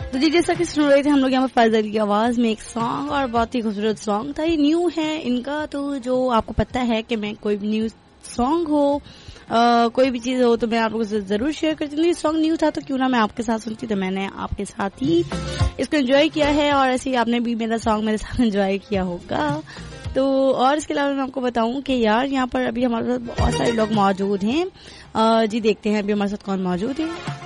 तो जी जैसा कि सुन रहे थे हम लोग यहाँ पर फैजल की आवाज में एक सॉन्ग, और बहुत ही खूबसूरत सॉन्ग था। ये न्यू है इनका, तो जो आपको पता है कि मैं कोई भी न्यू सॉन्ग हो, कोई भी चीज हो, तो मैं आप लोगों से जरूर शेयर करती हूँ। ये सॉन्ग न्यू था तो क्यों ना मैं आपके साथ सुनती, तो मैंने आपके साथ ही इसको एंजॉय किया है, और ऐसे ही आपने भी मेरा सॉन्ग मेरे साथ एंजॉय किया होगा। तो और इसके अलावा मैं आपको बताऊं कि यार यहाँ पर अभी हमारे साथ बहुत सारे लोग मौजूद हैं। जी देखते हैं अभी हमारे साथ कौन मौजूद है।